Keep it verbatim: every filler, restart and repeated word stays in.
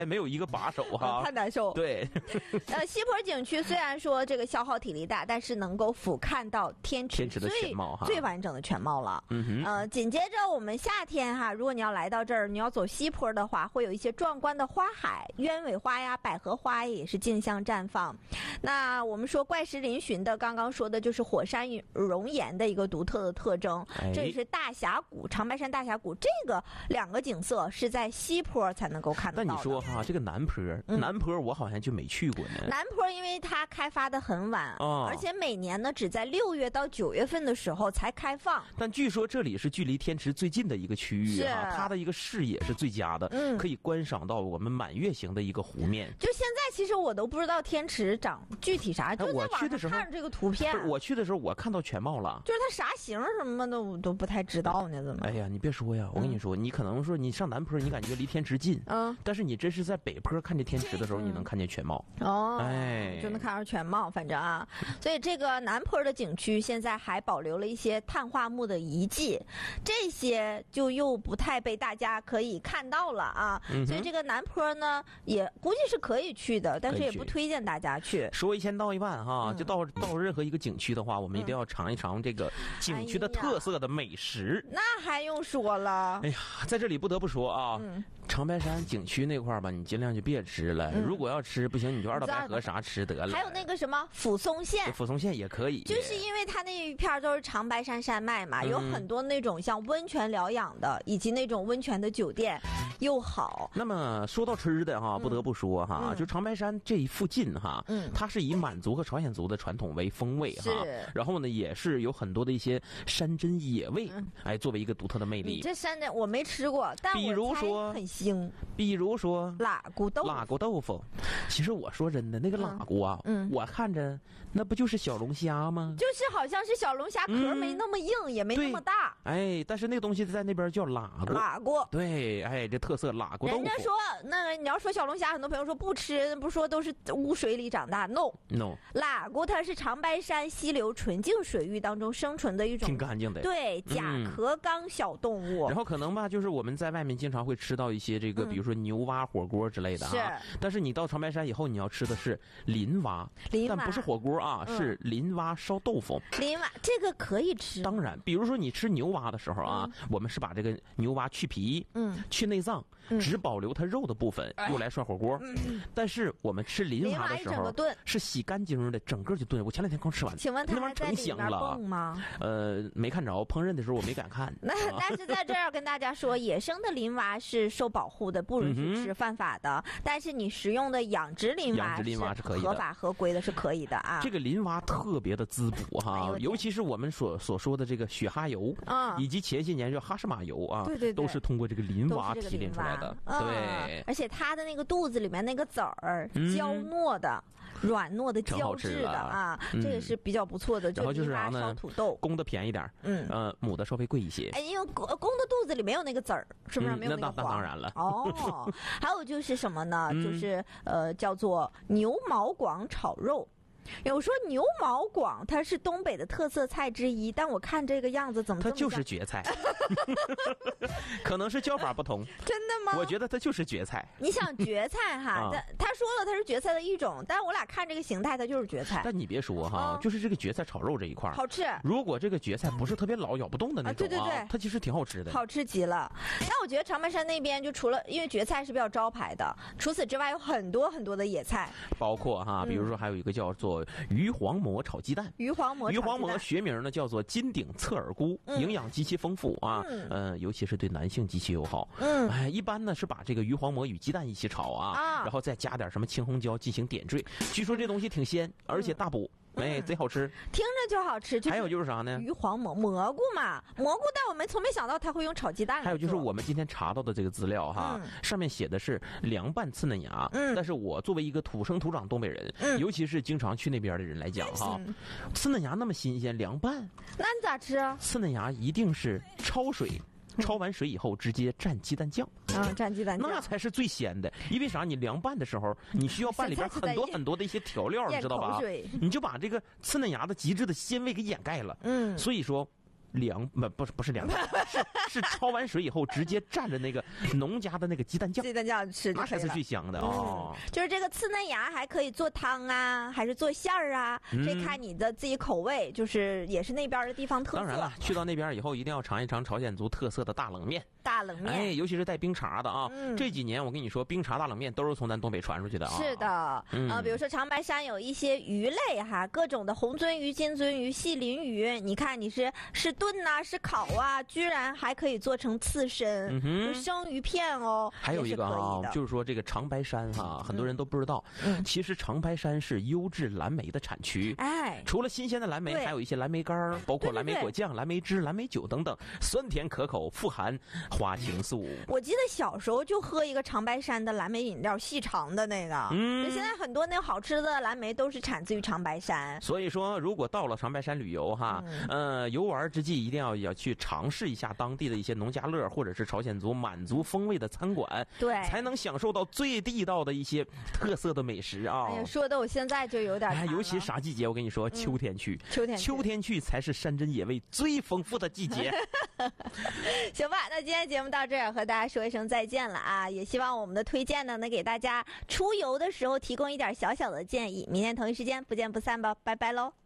没有一个把手哈、 嗯，太难受。 对， 呃，西坡景区虽然说这个消耗体力大，但是能够俯瞰到天池天池的全貌哈， 最完整的全貌了。 嗯哼。 呃，紧接着我们夏天哈，如果你要来到这儿，你要走西坡的话，会有一些壮观的花海，鸢尾花呀、百合花也是竞相绽放。那我们说怪石嶙峋的，刚刚说的就是火山熔岩的一个独特的特征。 哎、 这也是大峡谷，长白山大峡谷这个两个景色是在西坡才能够看得到的。 那你说哈，这个南坡，嗯、南坡我好像就没去过呢。 南坡因为它开发的很晚，哦、而且每年呢只在六月到九月份的时候才开放。 但据说这里是距离天池最近的一个区域哈，它的一个视野是最佳的，嗯，可以观赏到我们满月形的一个湖面。 就现在其实我都不知道天池长具体啥，就在网上看着这个图片。 我去的时候我看到全貌了， 就是它啥形什么的我都不太知道呢，怎么？ 哎呀，你别说呀，我跟你说，嗯、你可能说你上南坡，你感觉离天池近，嗯，但是你真是在北坡看见天池的时候，嗯、你能看见全貌哦，哎，就能看到全貌，反正啊，所以这个南坡的景区现在还保留了一些碳化木的遗迹，这些就又不太被大家可以看到了啊，嗯、所以这个南坡呢，也估计是可以去的，但是也不推荐大家去。 说一千道一万哈，嗯、就到到任何一个景区的话，我们一定要尝一尝这个景区的特色的美食。 哎、那还用说了？ 哎呀，在这里不得不说啊，嗯、长白山景区那块吧，你尽量就别吃了。嗯、如果要吃不行，你就二道白河啥吃得了。 还有那个什么抚松县， 抚松县也可以， 就是因为它那一片都是长白山山脉嘛，嗯、有很多那种像温泉疗养的，以及那种温泉的酒店。又好。 那么说到吃的哈，不得不说哈，嗯、就长白山这一附近哈，嗯，它是以满族和朝鲜族的传统为风味哈，然后呢也是有很多的一些山珍野味，嗯、哎，作为一个独特的魅力。 你这山珍我没吃过，但比如说很腥。 比如说辣骨豆腐， 辣骨豆腐。其实我说真的，那个辣骨啊，嗯，我看着那不就是小龙虾吗？ 就是好像是小龙虾壳没那么硬，嗯、也没那么大。 哎，但是那个东西在那边叫辣骨。 辣骨。 对，哎，这特色辣骨豆腐。 人家说那个你要说小龙虾，很多朋友说不吃，不说都是污水里长大 ，no no， 辣骨它是长白山溪流纯净水域当中生存的一种挺干净的， 对甲壳纲小动物。 嗯、然后可能吧，就是我们在外面经常会吃到一些这个，嗯、比如说牛蛙火锅之类的啊。 是。 但是你到长白山以后，你要吃的是林蛙， 林蛙但不是火锅啊，嗯、是林蛙烧豆腐。 林蛙这个可以吃。 当然，比如说你吃牛蛙的时候啊，嗯、我们是把这个牛蛙去皮，嗯，去内脏，嗯、只保留它肉的部分，用来涮火锅。嗯、但是我们吃林蛙的时候，是洗干净的，整个就炖。我前两天刚吃完， 请问它还在里面蹦吗？ 呃，没看着，烹饪的时候我没敢看。 那但是在这儿跟大家说，野生的林蛙是受保护的，不允许吃，犯法的。嗯、但是你食用的养殖林蛙， 养殖林蛙是可以的， 合法合规的，是可以的啊。 这个林蛙特别的滋补哈，尤其是我们所所说的这个雪蛤油啊，以及前些年叫哈士玛油啊， 对对对， 都是通过这个林蛙提炼出来的。对， 而且它的那个肚子里面那个籽儿，娇糯的、软糯的、胶质的啊，这个是比较不错的。 然后就是啥呢？ 烧土豆， 公的便宜点，嗯，呃，母的稍微贵一些。 哎，因为公公的肚子里没有那个籽儿，是不是没有那个黄？ 那当然了。 哦，还有就是什么呢？就是呃，叫做牛毛广炒肉。有说牛毛广它是东北的特色菜之一，但我看这个样子怎么这么它就是蕨菜，可能是叫法不同。 真的吗？ 我觉得它就是蕨菜。 你想蕨菜哈，他他说了它是蕨菜的一种，但是我俩看这个形态它就是蕨菜。 但你别说哈，就是这个蕨菜炒肉这一块好吃。 如果这个蕨菜不是特别老咬不动的那种啊，对对对，它其实挺好吃的， 好吃极了。那我觉得长白山那边就除了因为蕨菜是比较招牌的，除此之外有很多很多的野菜， 包括哈，比如说还有一个叫做鱼黄馍炒鸡蛋。 鱼黄馍， 鱼黄馍学名呢叫做金顶侧耳菇，嗯、营养极其丰富啊，嗯、呃，尤其是对男性极其友好。嗯，哎，一般呢是把这个鱼黄馍与鸡蛋一起炒啊，啊然后再加点什么青红椒进行点缀。据说这东西挺鲜，而且大补。嗯哎，贼好吃， 听着就好吃。 还有就是啥呢？ 鱼黄馍蘑菇嘛，蘑菇，但我们从没想到它会用炒鸡蛋。 还有就是我们今天查到的这个资料哈，嗯、上面写的是凉拌刺嫩芽。嗯，但是我作为一个土生土长东北人，嗯、尤其是经常去那边的人来讲哈，嗯、刺嫩芽那么新鲜，凉拌， 那你咋吃啊？ 刺嫩芽一定是焯水。焯完水以后，直接蘸鸡蛋酱， 啊，蘸鸡蛋酱， 那才是最鲜的。因为啥？你凉拌的时候，你需要拌里边很多很多的一些调料，你知道吧？你就把这个刺嫩芽的极致的鲜味给掩盖了。嗯，所以说， 凉不不是不是凉是是焯完水以后直接蘸着那个农家的那个鸡蛋酱， 鸡蛋酱吃那才是最香的哦、 嗯。就是这个刺嫩芽还可以做汤啊，还是做馅儿啊， 嗯、 这看你的自己口味，就是也是那边的地方特色。 当然了，去到那边以后一定要尝一尝朝鲜族特色的大冷面。 大冷面， 哎，尤其是带冰碴的啊、嗯！这几年我跟你说，冰碴大冷面都是从咱东北传出去的啊。 是的，嗯、呃，比如说长白山有一些鱼类哈，各种的红鳟鱼、金鳟鱼、细鳞鱼，你看你是是炖呐、啊，是烤啊，居然还可以做成刺身，嗯、生鱼片哦。 还有一个啊，就是说这个长白山哈、啊，很多人都不知道， 嗯、 其实长白山是优质蓝莓的产区。 哎， 除了新鲜的蓝莓，还有一些蓝莓干，包括蓝莓果酱、蓝莓汁、蓝莓酒等等，酸甜可口，富含花青素。 我记得小时候就喝一个长白山的蓝莓饮料，细长的那个。嗯，现在很多那好吃的蓝莓都是产自于长白山。 所以说，如果到了长白山旅游哈，嗯、呃，游玩之际一定要要去尝试一下当地的一些农家乐或者是朝鲜族满族风味的餐馆， 对， 才能享受到最地道的一些特色的美食啊。 哎呀，说的我现在就有点。 哎，尤其啥季节？我跟你说，秋天去， 嗯、秋天去秋天去才是山珍野味最丰富的季节。 行吧，那今天节目到这儿，和大家说一声再见了啊！也希望我们的推荐呢，能给大家出游的时候提供一点小小的建议。明天同一时间不见不散吧，拜拜喽。